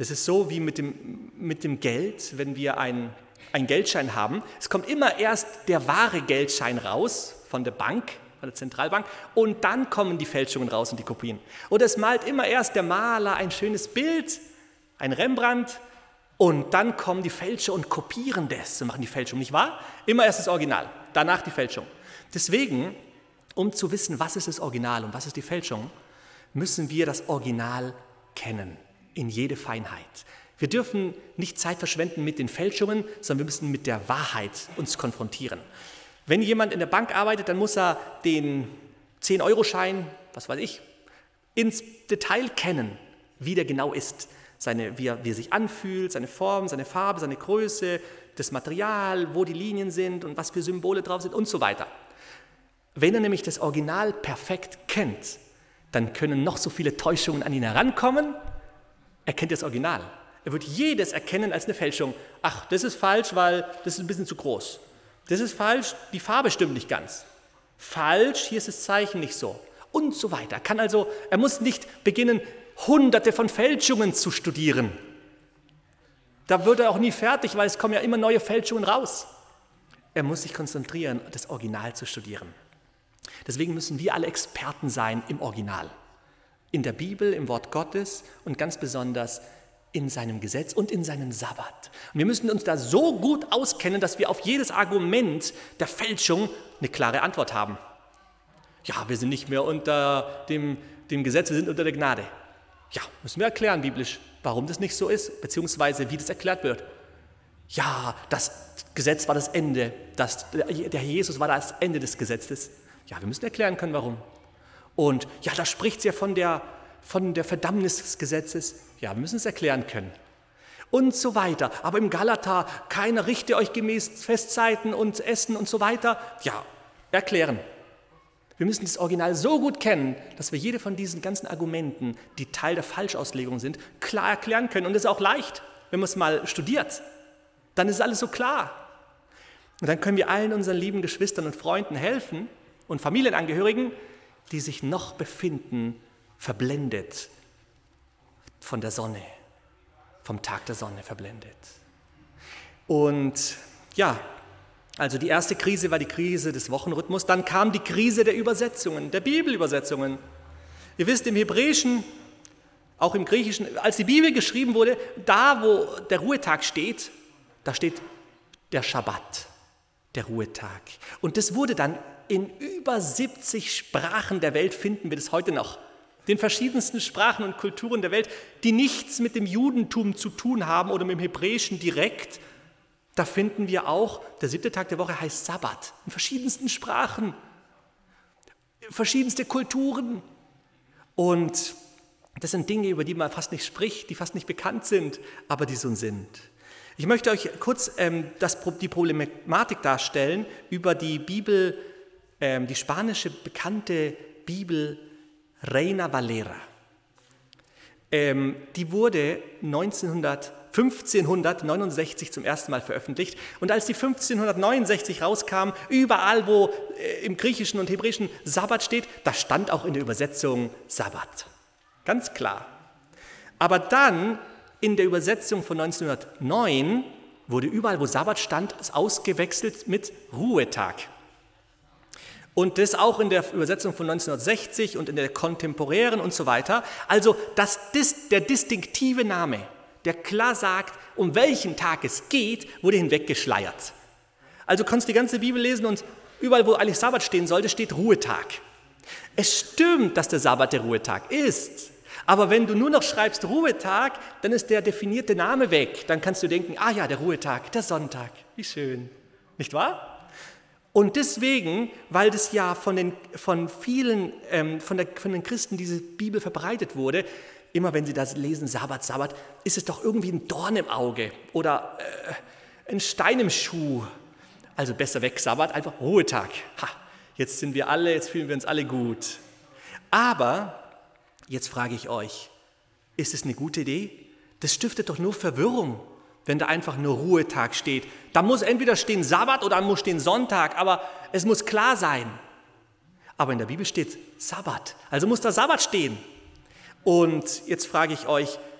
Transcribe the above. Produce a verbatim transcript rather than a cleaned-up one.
Das ist so wie mit dem, mit dem Geld, wenn wir einen, einen Geldschein haben. Es kommt immer erst der wahre Geldschein raus von der Bank, von der Zentralbank, und dann kommen die Fälschungen raus und die Kopien. Oder es malt immer erst der Maler ein schönes Bild, ein Rembrandt, und dann kommen die Fälscher und kopieren das und machen die Fälschung, nicht wahr? Immer erst das Original, danach die Fälschung. Deswegen, um zu wissen, was ist das Original und was ist die Fälschung, müssen wir das Original kennen, in jede Feinheit. Wir dürfen nicht Zeit verschwenden mit den Fälschungen, sondern wir müssen mit der Wahrheit uns konfrontieren. Wenn jemand in der Bank arbeitet, dann muss er den zehn-Euro-Schein, was weiß ich, ins Detail kennen, wie der genau ist. Seine, wie, er, wie er sich anfühlt, seine Form, seine Farbe, seine Größe, das Material, wo die Linien sind und was für Symbole drauf sind und so weiter. Wenn er nämlich das Original perfekt kennt, dann können noch so viele Täuschungen an ihn herankommen. Er kennt das Original. Er wird jedes erkennen als eine Fälschung. Ach, das ist falsch, weil das ist ein bisschen zu groß. Das ist falsch, die Farbe stimmt nicht ganz. Falsch, hier ist das Zeichen nicht so. Und so weiter. Er kann also, er muss nicht beginnen, Hunderte von Fälschungen zu studieren. Da wird er auch nie fertig, weil es kommen ja immer neue Fälschungen raus. Er muss sich konzentrieren, das Original zu studieren. Deswegen müssen wir alle Experten sein im Original. In der Bibel, im Wort Gottes und ganz besonders in seinem Gesetz und in seinem Sabbat. Und wir müssen uns da so gut auskennen, dass wir auf jedes Argument der Fälschung eine klare Antwort haben. Ja, wir sind nicht mehr unter dem, dem Gesetz, wir sind unter der Gnade. Ja, müssen wir erklären biblisch, warum das nicht so ist, beziehungsweise wie das erklärt wird. Ja, das Gesetz war das Ende, das, der Herr Jesus war das Ende des Gesetzes. Ja, wir müssen erklären können, warum. Und ja, da spricht es ja von der, von der Verdammnis des Gesetzes. Ja, wir müssen es erklären können. Und so weiter. Aber im Galater, keiner richte euch gemäß Festzeiten und Essen und so weiter. Ja, erklären. Wir müssen das Original so gut kennen, dass wir jede von diesen ganzen Argumenten, die Teil der Falschauslegung sind, klar erklären können. Und das ist auch leicht, wenn man es mal studiert. Dann ist alles so klar. Und dann können wir allen unseren lieben Geschwistern und Freunden helfen und Familienangehörigen, die sich noch befinden, verblendet von der Sonne, vom Tag der Sonne verblendet. Und ja, also die erste Krise war die Krise des Wochenrhythmus, dann kam die Krise der Übersetzungen, der Bibelübersetzungen. Ihr wisst, im Hebräischen, auch im Griechischen, als die Bibel geschrieben wurde, da wo der Ruhetag steht, da steht der Schabbat, der Ruhetag. Und das wurde dann in über siebzig Sprachen der Welt, finden wir das heute noch, den verschiedensten Sprachen und Kulturen der Welt, die nichts mit dem Judentum zu tun haben oder mit dem Hebräischen direkt. Da finden wir auch, der siebte Tag der Woche heißt Sabbat, in verschiedensten Sprachen, verschiedenste Kulturen. Und das sind Dinge, über die man fast nicht spricht, die fast nicht bekannt sind, aber die so sind. Ich möchte euch kurz ähm, das, die Problematik darstellen über die Bibel, ähm, die spanische bekannte Bibel Reina Valera. Ähm, die wurde fünfzehnhundertneunundsechzig zum ersten Mal veröffentlicht. Und als die fünfzehnhundertneunundsechzig rauskam, überall, wo äh, im Griechischen und Hebräischen Sabbat steht, da stand auch in der Übersetzung Sabbat. Ganz klar. Aber dann in der Übersetzung von neunzehnhundertneun wurde überall, wo Sabbat stand, ausgewechselt mit Ruhetag. Und das auch in der Übersetzung von neunzehnhundertsechzig und in der kontemporären und so weiter. Also das, der distinktive Name, der klar sagt, um welchen Tag es geht, wurde hinweggeschleiert. Also kannst du die ganze Bibel lesen und überall, wo eigentlich Sabbat stehen sollte, steht Ruhetag. Es stimmt, dass der Sabbat der Ruhetag ist. Aber wenn du nur noch schreibst Ruhetag, dann ist der definierte Name weg. Dann kannst du denken, ah ja, der Ruhetag, der Sonntag, wie schön. Nicht wahr? Und deswegen, weil das ja von den, von vielen, ähm, von, der, von den Christen diese Bibel verbreitet wurde, immer wenn sie das lesen, Sabbat, Sabbat, ist es doch irgendwie ein Dorn im Auge oder äh, ein Stein im Schuh. Also besser weg, Sabbat, einfach Ruhetag. Ha, jetzt sind wir alle, jetzt fühlen wir uns alle gut. Aber jetzt frage ich euch, ist es eine gute Idee? Das stiftet doch nur Verwirrung, wenn da einfach nur Ruhetag steht. Da muss entweder stehen Sabbat oder muss stehen Sonntag, aber es muss klar sein. Aber in der Bibel steht Sabbat, also muss da Sabbat stehen. Und jetzt frage ich euch,